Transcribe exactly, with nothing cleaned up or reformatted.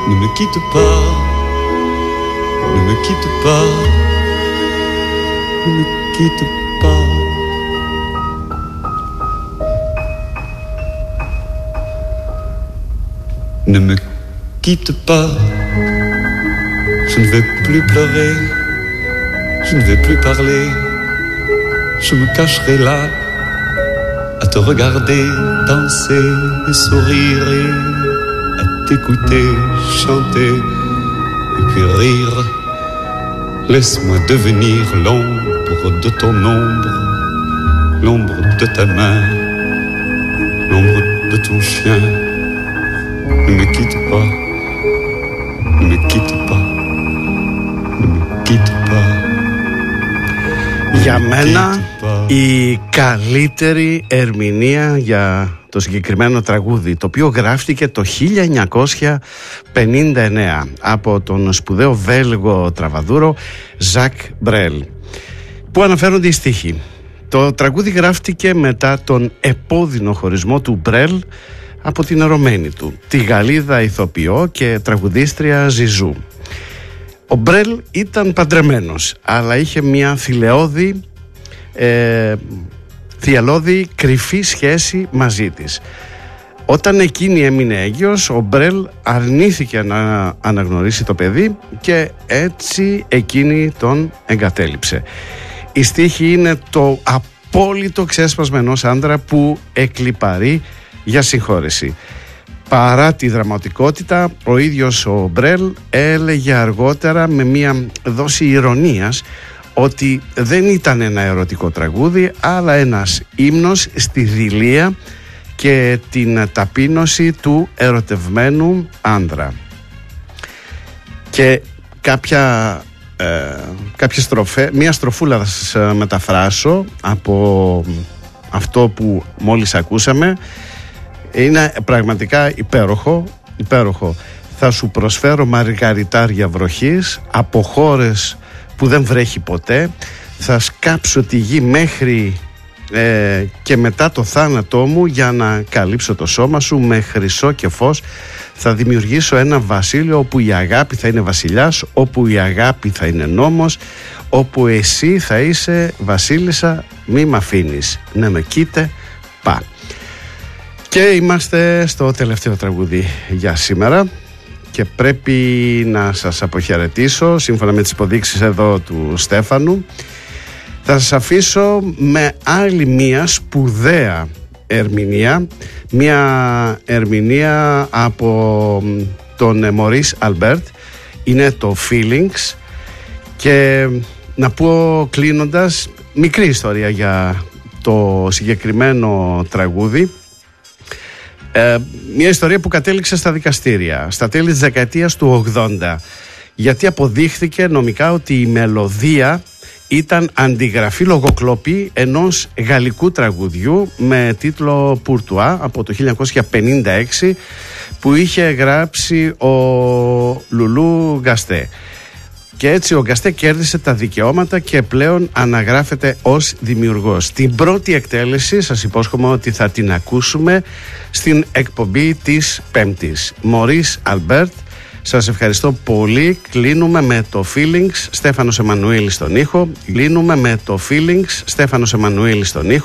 Ne me quitte pas, ne me quitte pas, ne me quitte pas. Ne me quitte pas, je ne vais plus pleurer, je ne vais plus parler, je me cacherai là à te regarder danser et sourire et à t'écouter chanter et puis rire. Laisse-moi devenir l'ombre de ton ombre, l'ombre de ta main, l'ombre de ton chien. Ne me quitte pas, ne me quitte pas, ne me quitte pas. Για μένα η καλύτερη ερμηνεία για το συγκεκριμένο τραγούδι, το οποίο γράφτηκε το χίλια εννιακόσια πενήντα εννέα από τον σπουδαίο Βέλγο τραβαδούρο Ζακ Μπρέλ, που αναφέρονται οι στίχοι. Το τραγούδι γράφτηκε μετά τον επώδυνο χωρισμό του Μπρέλ από την ερωμένη του, τη Γαλλίδα ηθοποιό και τραγουδίστρια Ζιζού. Ο Μπρέλ ήταν παντρεμένος, αλλά είχε μια θηλαιώδη, ε, θυελλώδη κρυφή σχέση μαζί της. Όταν εκείνη έμεινε έγκυος, ο Μπρέλ αρνήθηκε να αναγνωρίσει το παιδί και έτσι εκείνη τον εγκατέλειψε. Η στίχη είναι το απόλυτο ξέσπασμα ενός άντρα που εκλιπαρεί για συγχώρεση. Παρά τη δραματικότητα, ο ίδιος ο Μπρέλ έλεγε αργότερα με μια δόση ηρωνίας ότι δεν ήταν ένα ερωτικό τραγούδι, αλλά ένας ύμνος στη δειλία και την ταπείνωση του ερωτευμένου άνδρα. Και κάποια, ε, κάποια στροφέ, μια στροφούλα θα σας μεταφράσω από αυτό που μόλις ακούσαμε. Είναι πραγματικά υπέροχο, υπέροχο. Θα σου προσφέρω μαργαριτάρια βροχής από χώρες που δεν βρέχει ποτέ. Θα σκάψω τη γη μέχρι ε, και μετά το θάνατό μου για να καλύψω το σώμα σου με χρυσό και φως. Θα δημιουργήσω ένα βασίλειο όπου η αγάπη θα είναι βασιλιάς, όπου η αγάπη θα είναι νόμος, όπου εσύ θα είσαι βασίλισσα, μη μ' αφήνεις, να με κοίτε πά. Και είμαστε στο τελευταίο τραγούδι για σήμερα και πρέπει να σας αποχαιρετήσω σύμφωνα με τις υποδείξεις εδώ του Στέφανου. Θα σας αφήσω με άλλη μία σπουδαία ερμηνεία, μία ερμηνεία από τον Μωρίς Αλμπέρτ, είναι το Feelings. Και να πω κλείνοντας μικρή ιστορία για το συγκεκριμένο τραγούδι. Ε, μια ιστορία που κατέληξε στα δικαστήρια στα τέλη της δεκαετίας του ογδόντα, γιατί αποδείχθηκε νομικά ότι η μελωδία ήταν αντιγραφή, λογοκλοπή ενός γαλλικού τραγουδιού με τίτλο Pour από το χίλια εννιακόσια πενήντα έξι που είχε γράψει ο Λουλού Γκαστέ. Και έτσι ο Γκαστέ κέρδισε τα δικαιώματα και πλέον αναγράφεται ως δημιουργός. Την πρώτη εκτέλεση σας υπόσχομαι ότι θα την ακούσουμε στην εκπομπή της Πέμπτης. Μωρίς Αλμπέρτ, σας ευχαριστώ πολύ. Κλείνουμε με το Feelings, Στέφανος Εμμανουήλης στον ήχο. Κλείνουμε με το Feelings, Στέφανος Εμμανουήλης στον ήχο.